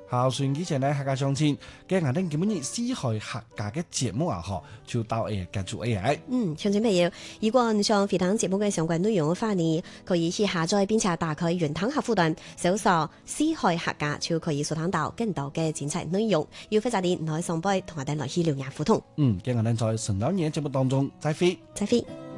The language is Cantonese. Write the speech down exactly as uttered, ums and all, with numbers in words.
好，順之前呢，客家相親，今日我哋基本以四海客家嘅節目啊，嗬，就到誒結束 A I。 嗯，鄉親朋友，如果你想回聽節目嘅相關內容嘅話呢，可以去下載並且打開雲端客戶端，搜索四海客家，就可以收聽到更多嘅精彩內容。要非常啲，唔可以上輩同我哋來去聊下互動。 嗯，今日我哋在神老年節目當中再會， 再會。